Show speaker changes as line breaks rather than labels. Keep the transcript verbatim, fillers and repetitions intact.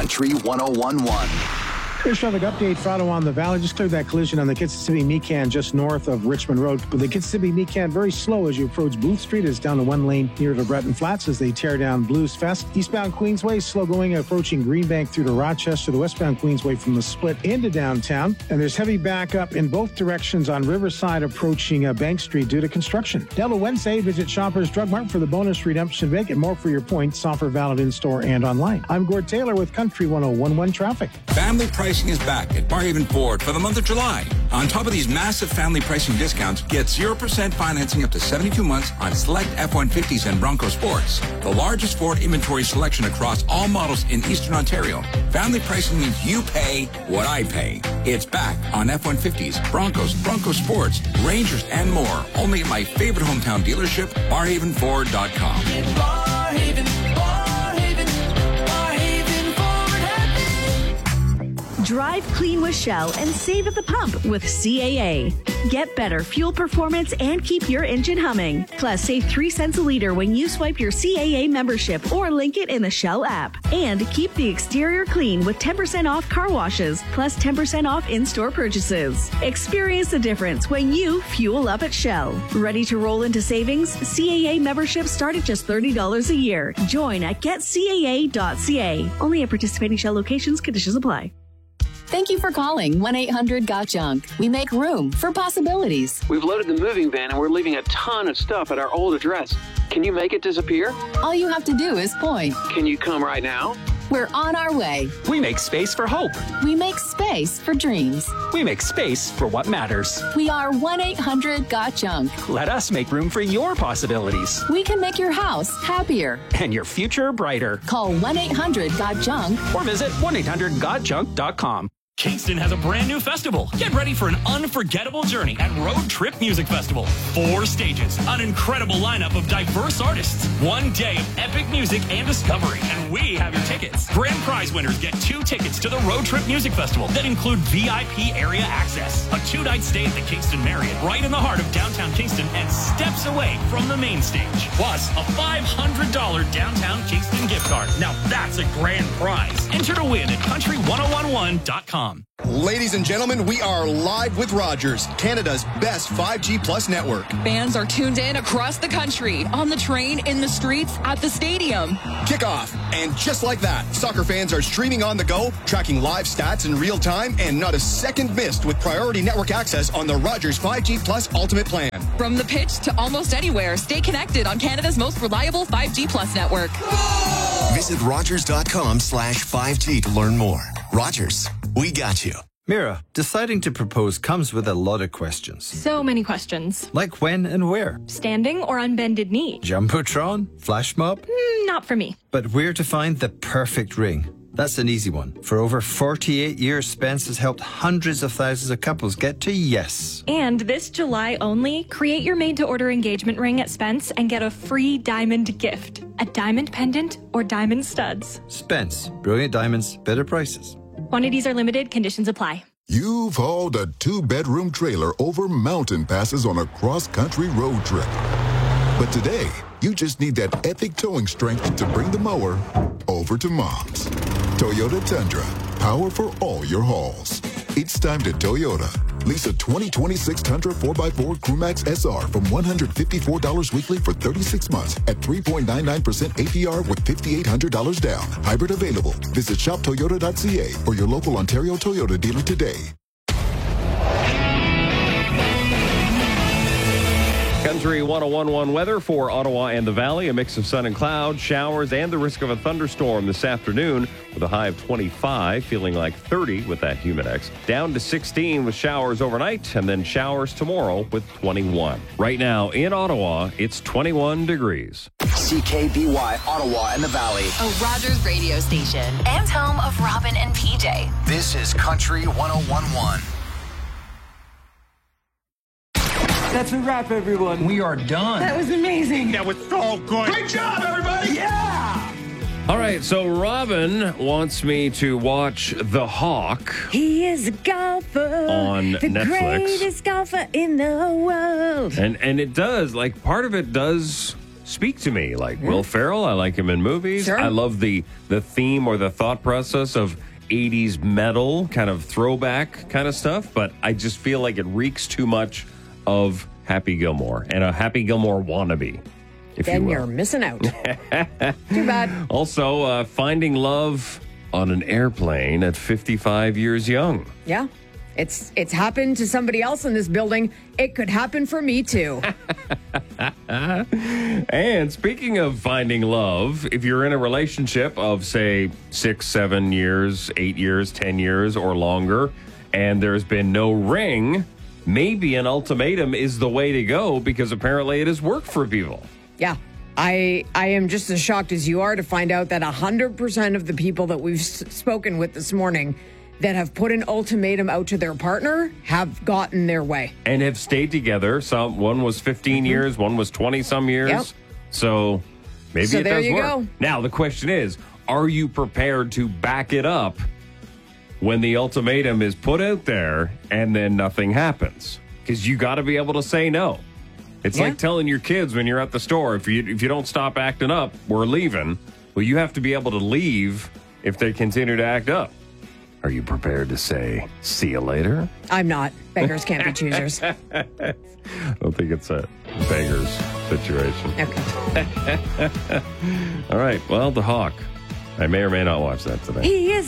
Country one oh one point one.
Here's traffic update for Ottawa on the Valley. Just cleared that collision on the Kissimmee-Meekan just north of Richmond Road. But the Kissimmee-Meekan very slow as you approach Booth Street. It's down to one lane near to Breton Flats as they tear down Blues Fest. Eastbound Queensway, slow going approaching Greenbank through to Rochester. The westbound Queensway from the split into downtown. And there's heavy backup in both directions on Riverside approaching uh, Bank Street due to construction. Della Wednesday, visit Shoppers Drug Mart for the bonus redemption bag and more for your points. Offer valid in-store and online. I'm Gord Taylor with Country one oh one one Traffic.
Family pricing is back at Barhaven Ford for the month of July. On top of these massive family pricing discounts, get zero percent financing up to seventy-two months on select F one fifties and Bronco Sports. The largest Ford inventory selection across all models in Eastern Ontario. Family pricing means you pay what I pay. It's back on F one fifties, Broncos, Bronco Sports, Rangers, and more. Only at my favorite hometown dealership, barhaven ford dot com.
Barhaven, Barhaven, Barhaven Ford Happy.
Drive clean with Shell and save at the pump with C A A. Get better fuel performance and keep your engine humming. Plus, save three cents a liter when you swipe your C A A membership or link it in the Shell app. And keep the exterior clean with ten percent off car washes, plus ten percent off in-store purchases. Experience the difference when you fuel up at Shell. Ready to roll into savings? C A A memberships start at just thirty dollars a year. Join at get c a a dot c a. Only at participating Shell locations. Conditions apply.
Thank you for calling one eight hundred got junk. We make room for possibilities.
We've loaded the moving van and we're leaving a ton of stuff at our old address. Can you make it disappear?
All you have to do is point.
Can you come right now?
We're on our way.
We make space for hope.
We make space for dreams.
We make space for what matters.
We are one eight hundred got junk.
Let us make room for your possibilities.
We can make your house happier.
And your future brighter.
Call one eight hundred got junk.
Or visit one eight hundred got junk dot com.
Kingston has a brand new festival. Get ready for an unforgettable journey at Road Trip Music Festival. Four stages, an incredible lineup of diverse artists, one day of epic music and discovery, and we have your tickets. Grand prize winners get two tickets to the Road Trip Music Festival that include V I P area access, a two-night stay at the Kingston Marriott right in the heart of downtown Kingston and steps away from the main stage, plus a five hundred dollars downtown Kingston gift card. Now that's a grand prize. Enter to win at country one oh one one dot com.
Ladies and gentlemen, we are live with Rogers, Canada's best five G Plus network.
Fans are tuned in across the country, on the train, in the streets, at the stadium.
Kickoff. And just like that, soccer fans are streaming on the go, tracking live stats in real time, and not a second missed with priority network access on the Rogers five G Plus Ultimate plan.
From the pitch to almost anywhere, stay connected on Canada's most reliable five G Plus network.
Visit Rogers.com slash 5G to learn more. Rogers, we got you.
Mira, deciding to propose comes with a lot of questions.
So many questions.
Like when and where?
Standing or on bended knee?
Jumbotron? Flash mob?
Mm, not for me.
But where to find the perfect ring? That's an easy one. For over forty-eight years, Spence has helped hundreds of thousands of couples get to yes.
And this July only, create your made-to-order engagement ring at Spence and get a free diamond gift. A diamond pendant or diamond studs.
Spence. Brilliant diamonds, better prices.
Quantities are limited. Conditions apply.
You've hauled a two-bedroom trailer over mountain passes on a cross-country road trip. But today, you just need that epic towing strength to bring the mower over to Mom's. Toyota Tundra. Power for all your hauls. It's time to Toyota. Lease a twenty twenty-six Tundra four by four Crewmax S R from one hundred fifty-four dollars weekly for thirty-six months at three point nine nine percent A P R with five thousand eight hundred dollars down. Hybrid available. Visit shop toyota dot c a or your local Ontario Toyota dealer today.
Country one oh one point one weather for Ottawa and the Valley. A mix of sun and clouds, showers, and the risk of a thunderstorm this afternoon with a high of twenty-five, feeling like thirty with that Humidex. Down to sixteen with showers overnight, and then showers tomorrow with twenty-one. Right now in Ottawa, it's twenty-one degrees.
C K B Y, Ottawa and the Valley.
A Rogers radio station and home of Robin and P J.
This is Country one oh one point one.
That's a wrap, everyone.
We are done.
That was amazing.
That was so good.
Great job, everybody. Yeah.
All right, so Robin wants me to watch The Hawk.
He is a golfer.
On
the
Netflix.
greatest golfer in the world.
And and it does, like, part of it does speak to me. Like Will Ferrell, I like him in movies.
Sure.
I love the the theme or the thought process of eighties metal, kind of throwback kind of stuff. But I just feel like it reeks too much of Happy Gilmore and a Happy Gilmore wannabe. If
then
you will.
you're missing out. Too bad.
Also, uh, finding love on an airplane at fifty-five years young.
Yeah. It's it's happened to somebody else in this building. It could happen for me too.
And speaking of finding love, if you're in a relationship of, say, six, seven years, eight years, ten years, or longer, and there's been no ring, maybe an ultimatum is the way to go because apparently it has worked for people.
Yeah. I I am just as shocked as you are to find out that one hundred percent of the people that we've s- spoken with this morning that have put an ultimatum out to their partner have gotten their way.
And have stayed together. Some one was fifteen mm-hmm. years, one was twenty some years.
Yep.
So maybe
so
it
there
does
you
work.
Go.
Now the question is, are you prepared to back it up when the ultimatum is put out there and then nothing happens? Because you got to be able to say no. It's
yeah.
like telling your kids when you're at the store, if you if you don't stop acting up, we're leaving. Well, you have to be able to leave if they continue to act up. Are you prepared to say, see you later?
I'm not. Beggars can't be choosers.
I don't think it's a beggars situation.
Okay.
All right. Well, the Hawk. I may or may not watch that today.
He is